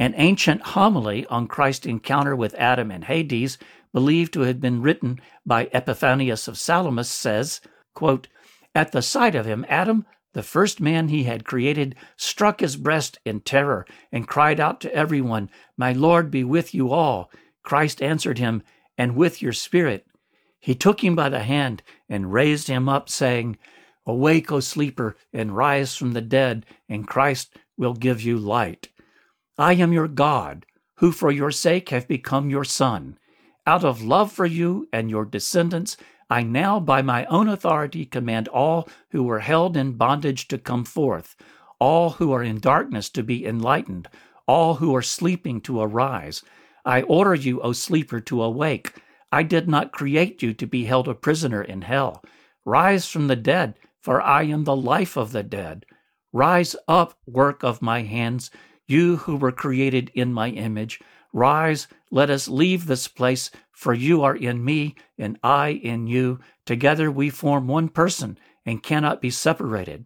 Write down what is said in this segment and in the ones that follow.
An ancient homily on Christ's encounter with Adam in Hades, believed to have been written by Epiphanius of Salamis, says, quote, "At the sight of him, Adam, the first man he had created, struck his breast in terror and cried out to everyone, 'My Lord be with you all.' Christ answered him, 'And with your spirit.' He took him by the hand and raised him up, saying, 'Awake, O sleeper, and rise from the dead, and Christ will give you light. I am your God, who for your sake have become your Son. Out of love for you and your descendants, I now by my own authority command all who were held in bondage to come forth, all who are in darkness to be enlightened, all who are sleeping to arise. I order you, O sleeper, to awake. I did not create you to be held a prisoner in hell. Rise from the dead, for I am the life of the dead. Rise up, work of my hands, you who were created in my image. Rise, let us leave this place, for you are in me, and I in you. Together we form one person, and cannot be separated.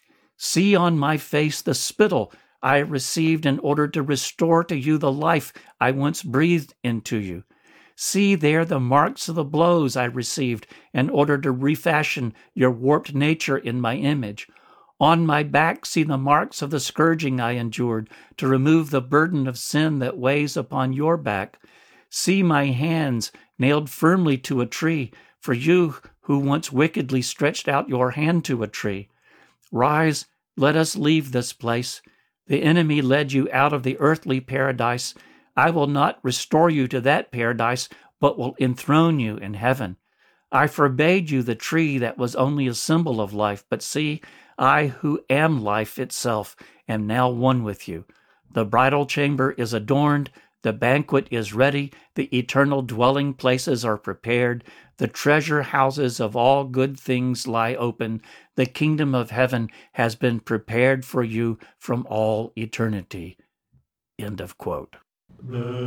See on my face the spittle I received in order to restore to you the life I once breathed into you. See there the marks of the blows I received in order to refashion your warped nature in my image. On my back see the marks of the scourging I endured to remove the burden of sin that weighs upon your back. See my hands nailed firmly to a tree, for you who once wickedly stretched out your hand to a tree. Rise, let us leave this place. The enemy led you out of the earthly paradise. I will not restore you to that paradise, but will enthrone you in heaven. I forbade you the tree that was only a symbol of life, but see, I who am life itself am now one with you. The bridal chamber is adorned, the banquet is ready, the eternal dwelling places are prepared, the treasure houses of all good things lie open, the kingdom of heaven has been prepared for you from all eternity." End of quote.